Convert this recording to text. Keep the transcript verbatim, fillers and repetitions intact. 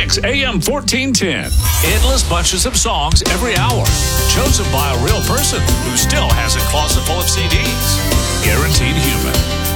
Kicks A M fourteen ten. Endless bunches of songs every hour, chosen by a real person who still hasn't crossed